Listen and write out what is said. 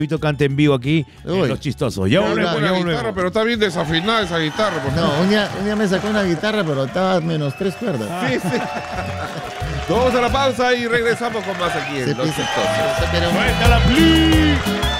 Canta en vivo aquí en Los Chistosos. Ya volvemos, ya volvemos. Pero está bien desafinada esa guitarra. No, un día me sacó una guitarra, pero estaba menos 3 cuerdas. Sí, sí. Vamos a la pausa y regresamos con más aquí en Los Chistosos. ¡Suéltala, please!